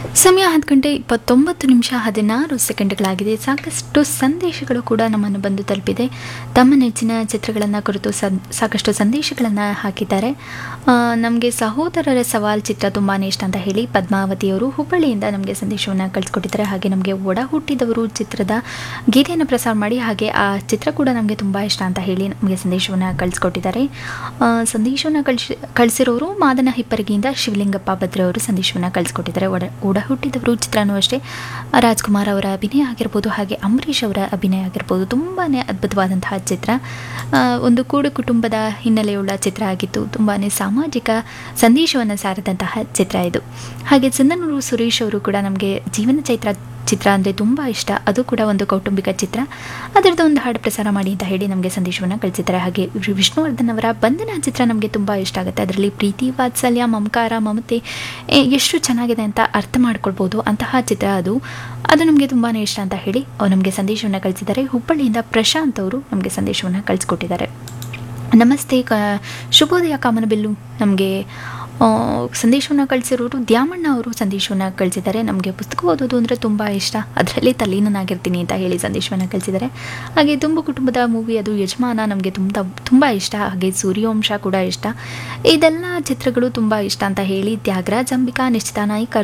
ಸಮಯ 10 ಗಂಟೆ 29 ನಿಮಿಷ 16 ಸೆಕೆಂಡ್ಗಳಾಗಿದೆ. ಸಾಕಷ್ಟು ಸಂದೇಶಗಳು ಕೂಡ ನಮ್ಮನ್ನು ಬಂದು ತಲುಪಿದೆ. ತಮ್ಮ ನೆಚ್ಚಿನ ಚಿತ್ರಗಳನ್ನು ಕುರಿತು ಸಾಕಷ್ಟು ಸಂದೇಶಗಳನ್ನು ಹಾಕಿದ್ದಾರೆ. ನಮಗೆ ಸಹೋದರರ ಸವಾಲ್ ಚಿತ್ರ ತುಂಬಾ ಇಷ್ಟ ಅಂತ ಹೇಳಿ ಪದ್ಮಾವತಿಯವರು ಹುಬ್ಬಳ್ಳಿಯಿಂದ ನಮಗೆ ಸಂದೇಶವನ್ನು ಕಳಿಸ್ಕೊಟ್ಟಿದ್ದಾರೆ. ಹಾಗೆ ನಮಗೆ ಒಡ ಹುಟ್ಟಿದವರು ಚಿತ್ರದ ಗೀತೆಯನ್ನು ಪ್ರಸಾರ ಮಾಡಿ ಹಾಗೆ ಆ ಚಿತ್ರ ಕೂಡ ನಮಗೆ ತುಂಬ ಇಷ್ಟ ಅಂತ ಹೇಳಿ ನಮಗೆ ಸಂದೇಶವನ್ನು ಕಳಿಸ್ಕೊಟ್ಟಿದ್ದಾರೆ. ಸಂದೇಶವನ್ನು ಕಳಿಸಿರೋರು ಮಾದನ ಹಿಪ್ಪರಗಿಯಿಂದ ಶಿವಲಿಂಗಪ್ಪ ಭದ್ರೆ ಅವರು ಸಂದೇಶವನ್ನು ಕಳಿಸ್ಕೊಟ್ಟಿದ್ದಾರೆ. ಒಡ ಹುಟ್ಟಿದವರು ಚಿತ್ರನೂ ಅಷ್ಟೇ ರಾಜ್ಕುಮಾರ್ ಅವರ ಅಭಿನಯ ಆಗಿರ್ಬೋದು, ಹಾಗೆ ಅಂಬರೀಷ್ ಅವರ ಅಭಿನಯ ಆಗಿರ್ಬೋದು, ತುಂಬಾ ಅದ್ಭುತವಾದಂತಹ ಚಿತ್ರ. ಒಂದು ಕೂಡು ಕುಟುಂಬದ ಹಿನ್ನೆಲೆಯುಳ್ಳ ಚಿತ್ರ ಆಗಿತ್ತು. ತುಂಬಾ ಸಾಮಾಜಿಕ ಸಂದೇಶವನ್ನು ಸಾರಿದಂತಹ ಚಿತ್ರ ಇದು. ಹಾಗೆ ಚಂದನೂರು ಸುರೇಶ್ ಅವರು ಕೂಡ ನಮಗೆ ಜೀವನ ಚೈತ್ರ ಚಿತ್ರ ಅಂದರೆ ತುಂಬ ಇಷ್ಟ, ಅದು ಕೂಡ ಒಂದು ಕೌಟುಂಬಿಕ ಚಿತ್ರ, ಅದರದ್ದು ಒಂದು ಹಾಡು ಪ್ರಸಾರ ಮಾಡಿ ಅಂತ ಹೇಳಿ ನಮಗೆ ಸಂದೇಶವನ್ನು ಕಳಿಸಿದ್ದಾರೆ. ಹಾಗೆ ವಿಷ್ಣುವರ್ಧನ್ ಅವರ ಬಂಧನ ಚಿತ್ರ ನಮಗೆ ತುಂಬ ಇಷ್ಟ ಆಗುತ್ತೆ. ಅದರಲ್ಲಿ ಪ್ರೀತಿ, ವಾತ್ಸಲ್ಯ, ಮಮಕಾರ, ಮಮತೆ ಎಷ್ಟು ಚೆನ್ನಾಗಿದೆ ಅಂತ ಅರ್ಥ ಮಾಡ್ಕೊಳ್ಬೋದು ಅಂತಹ ಚಿತ್ರ ಅದು ನಮಗೆ ತುಂಬಾ ಇಷ್ಟ ಅಂತ ಹೇಳಿ ನಮಗೆ ಸಂದೇಶವನ್ನು ಕಳಿಸಿದ್ದಾರೆ. ಹುಬ್ಬಳ್ಳಿಯಿಂದ ಪ್ರಶಾಂತ್ ಅವರು ನಮಗೆ ಸಂದೇಶವನ್ನು ಕಳಿಸ್ಕೊಟ್ಟಿದ್ದಾರೆ. ನಮಸ್ತೆ, ಶುಭೋದಯ ಕಾಮನಬಿಲ್ಲು ನಮಗೆ ಸಂದೇಶವನ್ನು ಕಳಿಸಿರೋರು ದ್ಯಾಮಣ್ಣ ಅವರು ಸಂದೇಶವನ್ನು ಕಳಿಸಿದ್ದಾರೆ. ನಮಗೆ ಪುಸ್ತಕ ಓದೋದು ಅಂದರೆ ತುಂಬ ಇಷ್ಟ, ಅದರಲ್ಲಿ ತಲ್ಲೀನನಾಗಿರ್ತೀನಿ ಅಂತ ಹೇಳಿ ಸಂದೇಶವನ್ನು ಕಳಿಸಿದ್ದಾರೆ. ಹಾಗೆ ತುಂಬ ಕುಟುಂಬದ ಮೂವಿ ಅದು ಯಜಮಾನ ನಮಗೆ ತುಂಬ ಇಷ್ಟ. ಹಾಗೆ ಸೂರ್ಯವಂಶ ಕೂಡ ಇಷ್ಟ. ಇದೆಲ್ಲ ಚಿತ್ರಗಳು ತುಂಬ ಇಷ್ಟ ಅಂತ ಹೇಳಿ ತ್ಯಾಗರಾಜ್, ಅಂಬಿಕಾ, ನಿಶ್ಚಿತ ನಾಯ್ಕ,